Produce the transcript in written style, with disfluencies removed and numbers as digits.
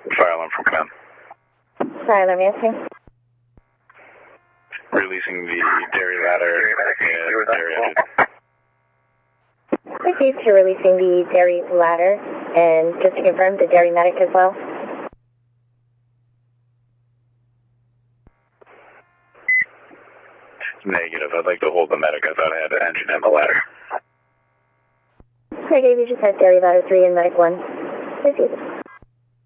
Fire alarm from command. Fire alarm answering. Releasing the dairy ladder and dairy engine. Received, you're releasing the dairy ladder, and just to confirm, the dairy medic as well. Negative. I'd like to hold the medic. I thought I had an engine and the ladder. Okay, you just had dairy ladder 3 and medic 1. Received.